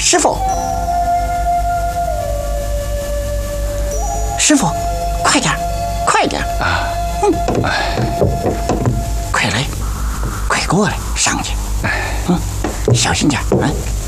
师傅，师傅，快点，快点啊！快来，快过来，上去。小心点啊！